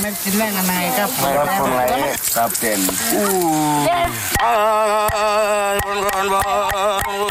ไม่กินแรงอะไรครับไม่รับคนไหนครับเต็ม